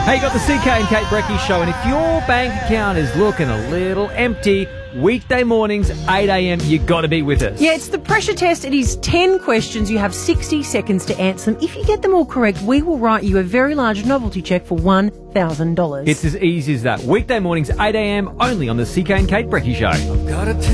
Hey, you got the CK and Kate Brecky show, and if your bank account is looking a little empty, weekday mornings, 8 a.m, you got to be with us. Yeah, it's the pressure test. It is 10 questions. You have 60 seconds to answer them. If you get them all correct, we will write you a very large novelty check for $1,000. It's as easy as that. Weekday mornings, 8 a.m, only on the CK and Kate Brecky show.